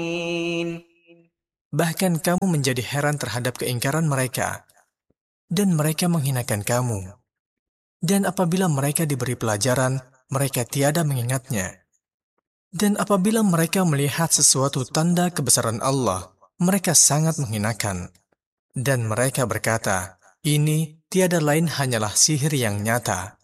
Bahkan kamu menjadi heran terhadap keingkaran mereka, dan mereka menghinakan kamu. Dan apabila mereka diberi pelajaran, mereka tiada mengingatnya. Dan apabila mereka melihat sesuatu tanda kebesaran Allah, mereka sangat menghinakan. Dan mereka berkata, ini tiada lain hanyalah sihir yang nyata.